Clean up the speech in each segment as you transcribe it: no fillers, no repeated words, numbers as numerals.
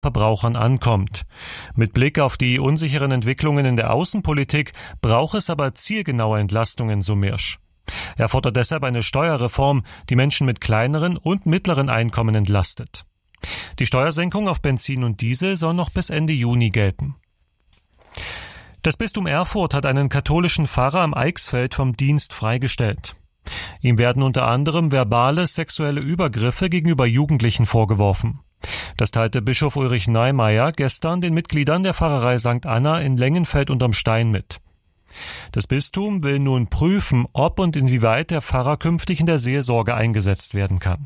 Verbrauchern ankommt. Mit Blick auf die unsicheren Entwicklungen in der Außenpolitik braucht es aber zielgenaue Entlastungen, so Mirsch. Er fordert deshalb eine Steuerreform, die Menschen mit kleineren und mittleren Einkommen entlastet. Die Steuersenkung auf Benzin und Diesel soll noch bis Ende Juni gelten. Das Bistum Erfurt hat einen katholischen Pfarrer am Eichsfeld vom Dienst freigestellt. Ihm werden unter anderem verbale sexuelle Übergriffe gegenüber Jugendlichen vorgeworfen. Das teilte Bischof Ulrich Neimeyer gestern den Mitgliedern der Pfarrerei St. Anna in Lengenfeld unterm Stein mit. Das Bistum will nun prüfen, ob und inwieweit der Pfarrer künftig in der Seelsorge eingesetzt werden kann.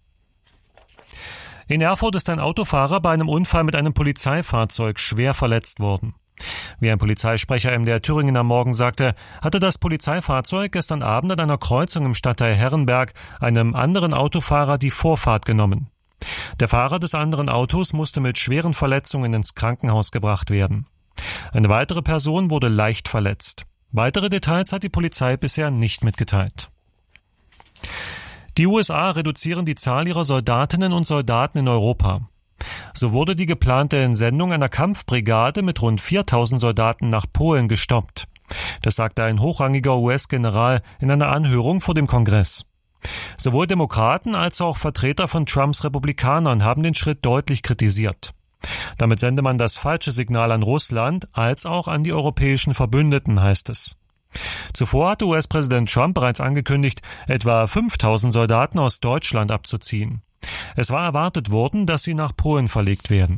In Erfurt ist ein Autofahrer bei einem Unfall mit einem Polizeifahrzeug schwer verletzt worden. Wie ein Polizeisprecher MDR Thüringen am Morgen sagte, hatte das Polizeifahrzeug gestern Abend an einer Kreuzung im Stadtteil Herrenberg einem anderen Autofahrer die Vorfahrt genommen. Der Fahrer des anderen Autos musste mit schweren Verletzungen ins Krankenhaus gebracht werden. Eine weitere Person wurde leicht verletzt. Weitere Details hat die Polizei bisher nicht mitgeteilt. Die USA reduzieren die Zahl ihrer Soldatinnen und Soldaten in Europa. So wurde die geplante Entsendung einer Kampfbrigade mit rund 4.000 Soldaten nach Polen gestoppt. Das sagte ein hochrangiger US-General in einer Anhörung vor dem Kongress. Sowohl Demokraten als auch Vertreter von Trumps Republikanern haben den Schritt deutlich kritisiert. Damit sende man das falsche Signal an Russland als auch an die europäischen Verbündeten, heißt es. Zuvor hatte US-Präsident Trump bereits angekündigt, etwa 5.000 Soldaten aus Deutschland abzuziehen. Es war erwartet worden, dass sie nach Polen verlegt werden.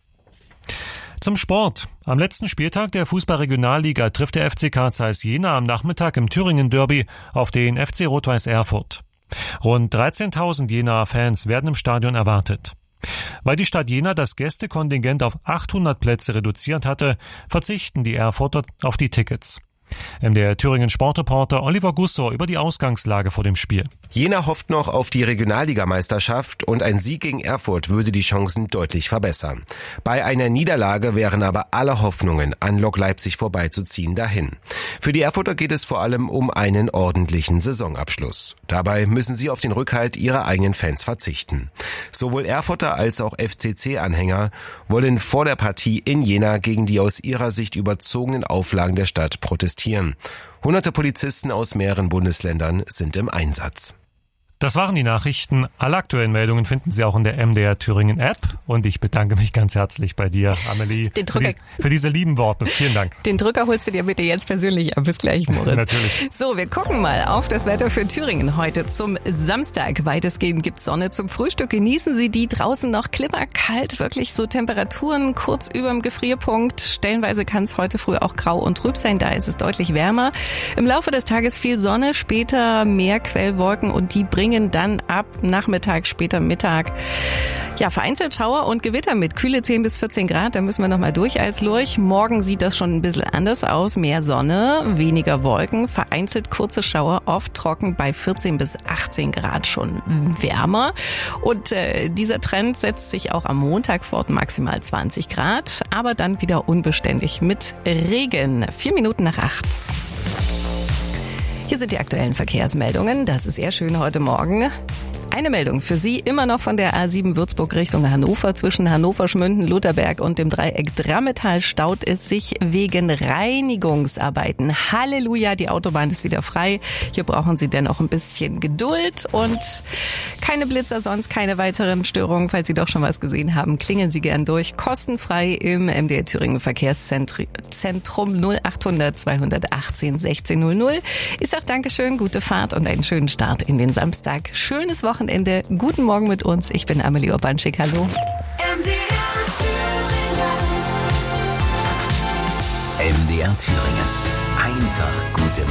Zum Sport. Am letzten Spieltag der Fußball-Regionalliga trifft der FC Carl Zeiss Jena am Nachmittag im Thüringen-Derby auf den FC Rot-Weiß Erfurt. Rund 13.000 Jenaer Fans werden im Stadion erwartet. Weil die Stadt Jena das Gästekontingent auf 800 Plätze reduziert hatte, verzichten die Erfurter auf die Tickets. MDR Thüringen Sportreporter Oliver Gussor über die Ausgangslage vor dem Spiel. Jena hofft noch auf die Regionalligameisterschaft und ein Sieg gegen Erfurt würde die Chancen deutlich verbessern. Bei einer Niederlage wären aber alle Hoffnungen, an Lok Leipzig vorbeizuziehen, dahin. Für die Erfurter geht es vor allem um einen ordentlichen Saisonabschluss. Dabei müssen sie auf den Rückhalt ihrer eigenen Fans verzichten. Sowohl Erfurter als auch FCC-Anhänger wollen vor der Partie in Jena gegen die aus ihrer Sicht überzogenen Auflagen der Stadt protestieren. Hunderte Polizisten aus mehreren Bundesländern sind im Einsatz. Das waren die Nachrichten. Alle aktuellen Meldungen finden Sie auch in der MDR Thüringen App. Und ich bedanke mich ganz herzlich bei dir, Amelie, für diese lieben Worte. Vielen Dank. Den Drücker holst du dir bitte jetzt persönlich ab. Bis gleich, Moritz. Natürlich. So, wir gucken mal auf das Wetter für Thüringen heute zum Samstag. Weitestgehend gibt's Sonne zum Frühstück. Genießen Sie die draußen noch klimmerkalt. Wirklich so Temperaturen kurz überm Gefrierpunkt. Stellenweise kann es heute früh auch grau und trüb sein. Da ist es deutlich wärmer. Im Laufe des Tages viel Sonne, später mehr Quellwolken und die bringen dann ab Nachmittag, später Mittag, ja, vereinzelt Schauer und Gewitter mit kühle 10 bis 14 Grad. Da müssen wir nochmal durch als Lurch. Morgen sieht das schon ein bisschen anders aus. Mehr Sonne, weniger Wolken, vereinzelt kurze Schauer, oft trocken bei 14 bis 18 Grad schon wärmer. Und dieser Trend setzt sich auch am Montag fort, maximal 20 Grad, aber dann wieder unbeständig mit Regen. 4 Minuten nach 8. Hier sind die aktuellen Verkehrsmeldungen. Das ist sehr schön heute Morgen. Eine Meldung für Sie, immer noch von der A7 Würzburg Richtung Hannover. Zwischen Hannover, Schmünden, Lutherberg und dem Dreieck Drammetal staut es sich wegen Reinigungsarbeiten. Halleluja, die Autobahn ist wieder frei. Hier brauchen Sie dennoch ein bisschen Geduld und keine Blitzer, sonst keine weiteren Störungen. Falls Sie doch schon was gesehen haben, klingeln Sie gern durch. Kostenfrei im MDR Thüringen Verkehrszentrum 0800 218 1600. Ich sage Dankeschön, gute Fahrt und einen schönen Start in den Samstag. Schönes Wochenende. Guten Morgen mit uns. Ich bin Amelie Urbanschik. Hallo. MDR Thüringen. Einfach gute